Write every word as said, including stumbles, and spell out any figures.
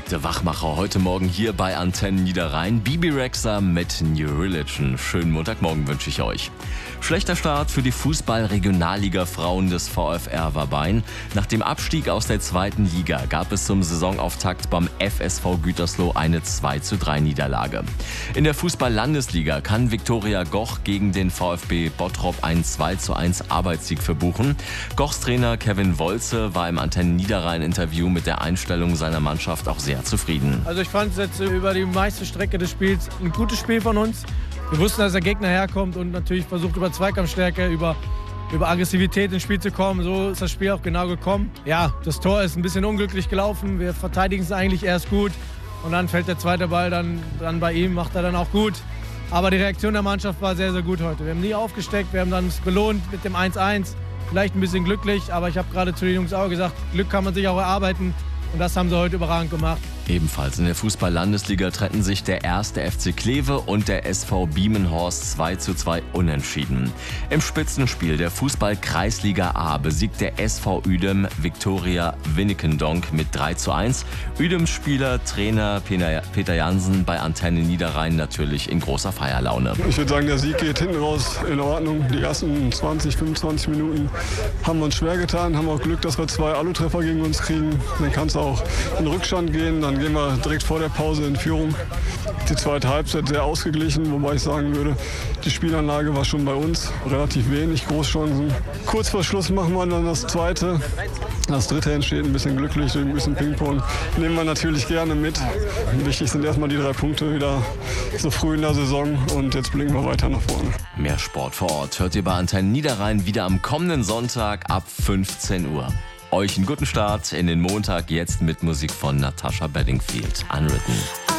Der Wachmacher heute Morgen hier bei Antenne Niederrhein. Bibi Rexha mit New Religion. Schönen Montagmorgen wünsche ich euch. Schlechter Start für die Fußball-Regionalliga-Frauen des VfR Warbein. Nach dem Abstieg aus der zweiten Liga gab es zum Saisonauftakt beim F S V Gütersloh eine zwei zu drei Niederlage. In der Fußball-Landesliga kann Viktoria Goch gegen den VfB Bottrop einen zwei zu eins Arbeitssieg verbuchen. Gochs Trainer Kevin Wolze war im Antenne Niederrhein-Interview mit der Einstellung seiner Mannschaft auch sehr zufrieden. Also ich fand es jetzt über die meiste Strecke des Spiels ein gutes Spiel von uns. Wir wussten, dass der Gegner herkommt und natürlich versucht über Zweikampfstärke, über, über Aggressivität ins Spiel zu kommen. So ist das Spiel auch genau gekommen. Ja, das Tor ist ein bisschen unglücklich gelaufen. Wir verteidigen es eigentlich erst gut und dann fällt der zweite Ball dann, dann bei ihm, macht er dann auch gut. Aber die Reaktion der Mannschaft war sehr, sehr gut heute. Wir haben nie aufgesteckt, wir haben dann es belohnt mit dem eins eins. Vielleicht ein bisschen glücklich, aber ich habe gerade zu den Jungs auch gesagt, Glück kann man sich auch erarbeiten. Und das haben sie heute überragend gemacht. Ebenfalls in der Fußball-Landesliga trennten sich der erste F C Kleve und der S V Biemenhorst zwei zu zwei unentschieden. Im Spitzenspiel der Fußball-Kreisliga A besiegt der S V Uedem Viktoria Winnekendonk mit drei zu eins. Uedems Spieler, Trainer Peter Jansen bei Antenne Niederrhein natürlich in großer Feierlaune. Ich würde sagen, der Sieg geht hinten raus in Ordnung. Die ersten zwanzig, fünfundzwanzig Minuten haben wir uns schwer getan, haben auch Glück, dass wir zwei Alu-Treffer gegen uns kriegen. Dann kann es auch in Rückstand gehen, dann gehen wir direkt vor der Pause in Führung. Die zweite Halbzeit sehr ausgeglichen, wobei ich sagen würde, die Spielanlage war schon bei uns. Relativ wenig Großchancen. Kurz vor Schluss machen wir dann das zweite. Das dritte entsteht ein bisschen glücklich, ein bisschen Ping-Pong. Nehmen wir natürlich gerne mit. Wichtig sind erstmal die drei Punkte wieder so früh in der Saison und jetzt blicken wir weiter nach vorne. Mehr Sport vor Ort hört ihr bei Antenne Niederrhein wieder am kommenden Sonntag ab fünfzehn Uhr. Euch einen guten Start in den Montag, jetzt mit Musik von Natasha Bedingfield. Unwritten.